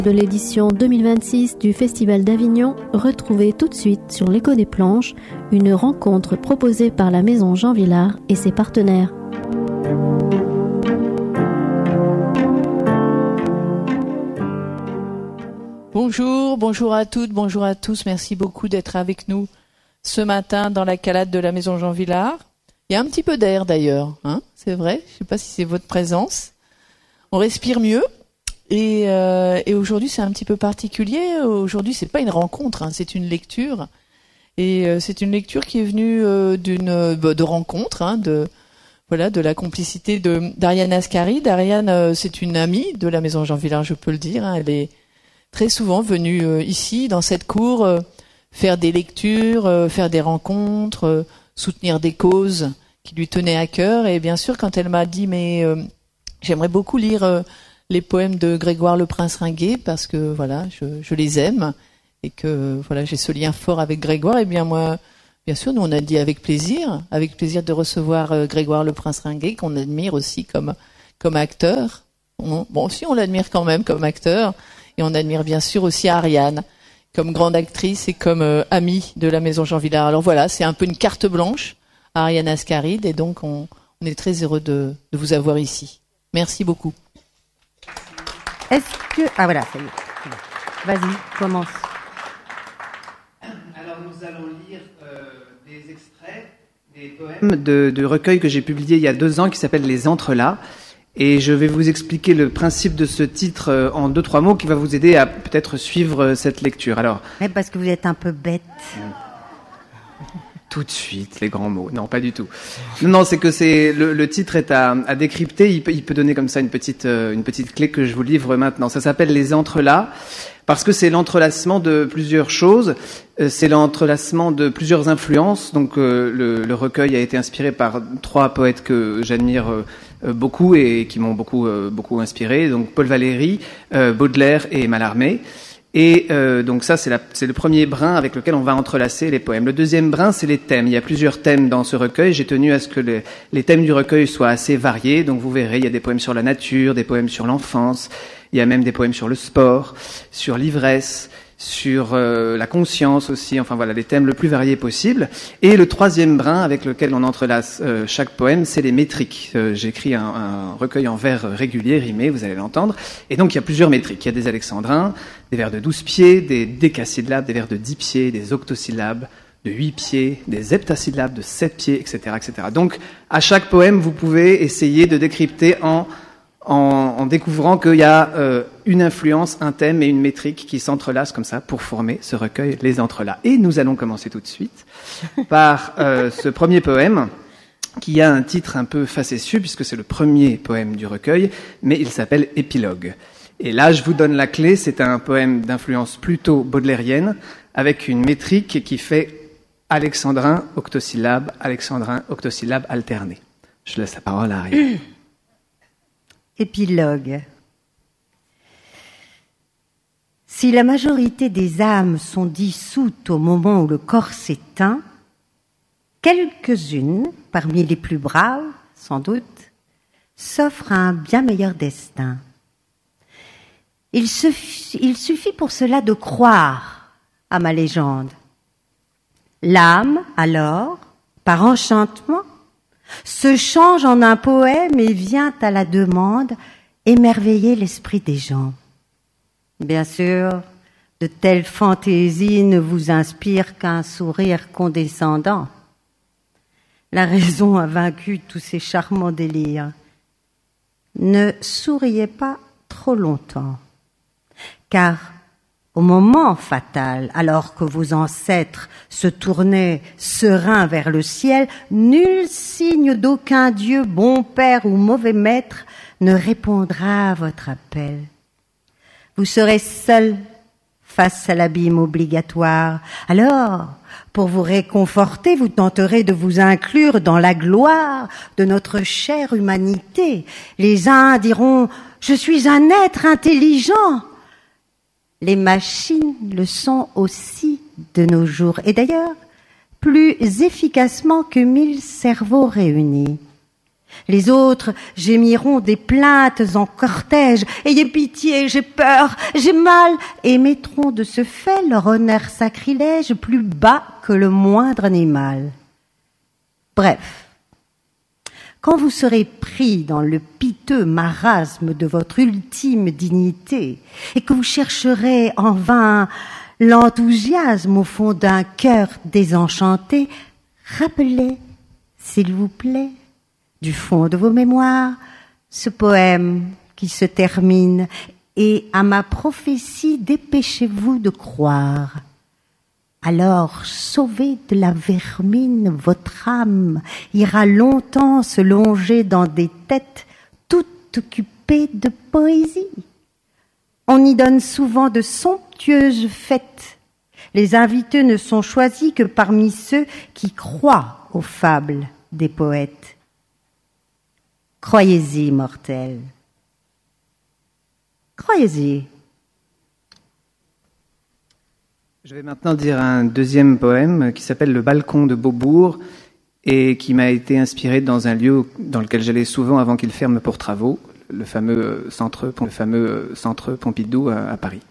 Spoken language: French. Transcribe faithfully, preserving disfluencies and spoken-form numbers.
De l'édition deux mille vingt-six du Festival d'Avignon, retrouvez tout de suite sur l'Écho des Planches une rencontre proposée par la Maison Jean Vilar et ses partenaires. Bonjour, bonjour à toutes, bonjour à tous. Merci beaucoup d'être avec nous ce matin dans la calade de la Maison Jean Vilar. Il y a un petit peu d'air d'ailleurs, hein, c'est vrai. Je ne sais pas si c'est votre présence. On respire mieux. Et, euh, et aujourd'hui, c'est un petit peu particulier. Aujourd'hui, c'est pas une rencontre, hein, c'est une lecture. Et euh, c'est une lecture qui est venue euh, d'une euh, de rencontre, hein, de voilà, de la complicité de d'Ariane Ascaride. Ariane, euh, c'est une amie de la Maison Jean Vilar, je peux le dire. Hein, elle est très souvent venue euh, ici, dans cette cour, euh, faire des lectures, euh, faire des rencontres, euh, soutenir des causes qui lui tenaient à cœur. Et bien sûr, quand elle m'a dit, mais euh, j'aimerais beaucoup lire euh, les poèmes de Grégoire Le Prince Ringuet, parce que voilà, je, je les aime et que voilà, j'ai ce lien fort avec Grégoire. Et bien moi, bien sûr, nous on a dit avec plaisir, avec plaisir de recevoir euh, Grégoire Le Prince Ringuet, qu'on admire aussi comme comme acteur. On, bon, si on l'admire quand même comme acteur, et on admire bien sûr aussi Ariane comme grande actrice et comme euh, amie de la Maison Jean Vilar. Alors voilà, c'est un peu une carte blanche à Ariane Ascaride, et donc on, on est très heureux de, de vous avoir ici. Merci beaucoup. Est-ce que... Ah voilà, ça y est. Vas-y, commence. Alors nous allons lire euh, des extraits, des poèmes de, de recueils que j'ai publiés il y a deux ans qui s'appellent Les Entrelacs. Et je vais vous expliquer le principe de ce titre euh, en deux, trois mots qui va vous aider à peut-être suivre euh, cette lecture. Alors, mais parce que vous êtes un peu bête. Tout de suite, les grands mots. Non, pas du tout. Non, non, c'est que c'est le, le titre est à, à décrypter. Il peut, il peut donner comme ça une petite, euh, une petite clé que je vous livre maintenant. Ça s'appelle Les Entrelacs parce que c'est l'entrelacement de plusieurs choses. Euh, c'est l'entrelacement de plusieurs influences. Donc, euh, le, le recueil a été inspiré par trois poètes que j'admire euh, beaucoup et qui m'ont beaucoup, euh, beaucoup inspiré. Donc, Paul Valéry, euh, Baudelaire et Mallarmé. Et euh, donc ça, c'est, la, c'est le premier brin avec lequel on va entrelacer les poèmes. Le deuxième brin, c'est les thèmes. Il y a plusieurs thèmes dans ce recueil. J'ai tenu à ce que les, les thèmes du recueil soient assez variés. Donc vous verrez, il y a des poèmes sur la nature, des poèmes sur l'enfance, il y a même des poèmes sur le sport, sur l'ivresse, sur euh, la conscience aussi. Enfin voilà, les thèmes le plus variés possible. Et le troisième brin avec lequel on entrelace euh, chaque poème, c'est les métriques. Euh, j'écris un, un recueil en vers réguliers, rimés, vous allez l'entendre. Et donc il y a plusieurs métriques. Il y a des alexandrins, des vers de douze pieds, des décasyllabes, des vers de dix pieds, des octosyllabes de huit pieds, des heptasyllabes de sept pieds, et cetera, et cetera. Donc à chaque poème, vous pouvez essayer de décrypter en En, en découvrant qu'il y a euh, une influence, un thème et une métrique qui s'entrelacent comme ça pour former ce recueil Les Entrelacs. Et nous allons commencer tout de suite par euh, ce premier poème qui a un titre un peu facétieux puisque c'est le premier poème du recueil, mais il s'appelle Épilogue. Et là, je vous donne la clé, c'est un poème d'influence plutôt baudelairienne avec une métrique qui fait alexandrin, octosyllabe, alexandrin, octosyllabe alterné. Je laisse la parole à Ariane. Épilogue. Si la majorité des âmes sont dissoutes au moment où le corps s'éteint, quelques-unes, parmi les plus braves, sans doute, s'offrent un bien meilleur destin. Il suffit, il suffit pour cela de croire à ma légende. L'âme, alors, par enchantement, se change en un poème et vient à la demande émerveiller l'esprit des gens. Bien sûr, de telles fantaisies ne vous inspirent qu'un sourire condescendant. La raison a vaincu tous ces charmants délires. Ne souriez pas trop longtemps, car au moment fatal, alors que vos ancêtres se tournaient sereins vers le ciel, nul signe d'aucun dieu, bon père ou mauvais maître, ne répondra à votre appel. Vous serez seul face à l'abîme obligatoire. Alors, pour vous réconforter, vous tenterez de vous inclure dans la gloire de notre chère humanité. Les uns diront « Je suis un être intelligent ». Les machines le sont aussi de nos jours, et d'ailleurs plus efficacement que mille cerveaux réunis. Les autres gémiront des plaintes en cortège. Ayez pitié, j'ai peur, j'ai mal, et mettront de ce fait leur honneur sacrilège plus bas que le moindre animal. Bref, quand vous serez pris dans le piteux marasme de votre ultime dignité et que vous chercherez en vain l'enthousiasme au fond d'un cœur désenchanté, rappelez, s'il vous plaît, du fond de vos mémoires, ce poème qui se termine, et à ma prophétie dépêchez-vous de croire. Alors, sauvée de la vermine, votre âme ira longtemps se longer dans des têtes toutes occupées de poésie. On y donne souvent de somptueuses fêtes. Les invités ne sont choisis que parmi ceux qui croient aux fables des poètes. Croyez-y, mortels. Croyez-y. Je vais maintenant dire un deuxième poème qui s'appelle Le balcon de Beaubourg et qui m'a été inspiré dans un lieu dans lequel j'allais souvent avant qu'il ferme pour travaux, le fameux centre, le fameux centre Pompidou à, à Paris.